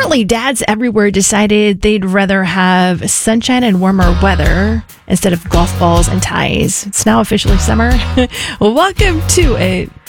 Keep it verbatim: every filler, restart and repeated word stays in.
apparently, dads everywhere decided they'd rather have sunshine and warmer weather instead of golf balls and ties. It's now officially summer. Welcome to it.